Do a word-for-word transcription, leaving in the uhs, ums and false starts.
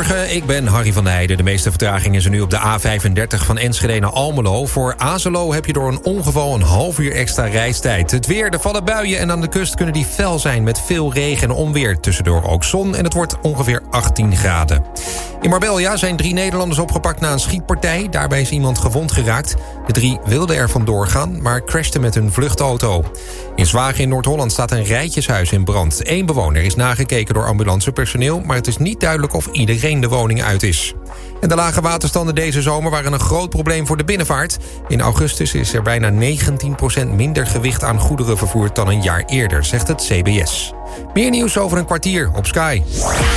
Goedemorgen, ik ben Harry van der Heijden. De meeste vertraging is er nu op de A vijfendertig van Enschede naar Almelo. Voor Azelo heb je door een ongeval een half uur extra reistijd. Het weer, er vallen buien en aan de kust kunnen die fel zijn met veel regen en onweer. Tussendoor ook zon en het wordt ongeveer achttien graden. In Marbella zijn drie Nederlanders opgepakt na een schietpartij. Daarbij is iemand gewond geraakt. De drie wilden er vandoor gaan, maar crashten met hun vluchtauto. In Zwagen in Noord-Holland staat een rijtjeshuis in brand. Eén bewoner is nagekeken door ambulancepersoneel, maar het is niet duidelijk of iedereen de woning uit is. En de lage waterstanden deze zomer waren een groot probleem voor de binnenvaart. In augustus is er bijna negentien procent minder gewicht aan goederen vervoerd dan een jaar eerder, zegt het C B S. Meer nieuws over een kwartier op Sky.